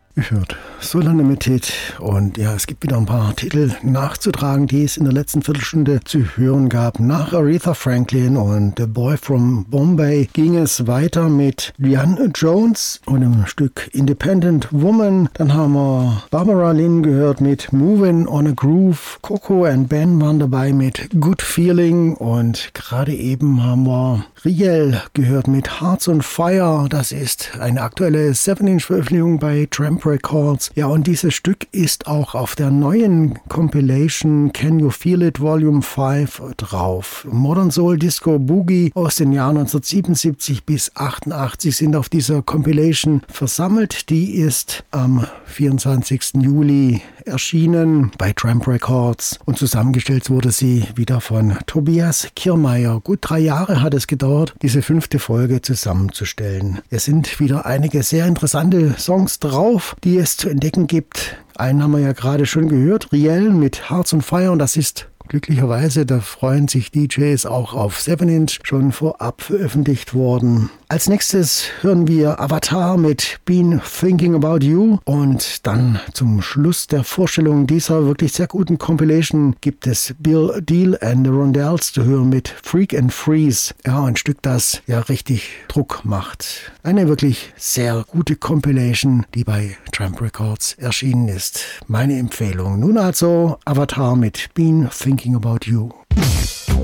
Ich hört Solanimity und ja, es gibt wieder ein paar Titel nachzutragen, die es in der letzten Viertelstunde zu hören gab. Nach Aretha Franklin und The Boy from Bombay ging es weiter mit Leanne Jones und dem Stück Independent Woman. Dann haben wir Barbara Lynn gehört mit Movin' on a Groove. Coco and Ben waren dabei mit Good Feeling und gerade eben haben wir Riel gehört mit Hearts on Fire. Das ist eine aktuelle 7-Inch-Veröffentlichung bei Tramp Records. Ja, und dieses Stück ist auch auf der neuen Compilation Can You Feel It Volume 5 drauf. Modern Soul Disco Boogie aus den Jahren 1977 bis 88 sind auf dieser Compilation versammelt. Die ist am 24. Juli erschienen bei Tramp Records und zusammengestellt wurde sie wieder von Tobias Kirmaier. Gut 3 Jahre hat es gedauert, diese 5. Folge zusammenzustellen. Es sind wieder einige sehr interessante Songs drauf, die es zu entdecken gibt. Einen haben wir ja gerade schon gehört, Riel mit Hearts on Fire, und das ist glücklicherweise, da freuen sich DJs auch auf 7-Inch, schon vorab veröffentlicht worden. Als nächstes hören wir Avatar mit Been Thinking About You und dann zum Schluss der Vorstellung dieser wirklich sehr guten Compilation gibt es Bill Deal and the Rondells zu hören mit Freak and Freeze. Ja, ein Stück, das ja richtig Druck macht. Eine wirklich sehr gute Compilation, die bei Tramp Records erschienen ist. Meine Empfehlung. Nun also Avatar mit Been Thinking About You.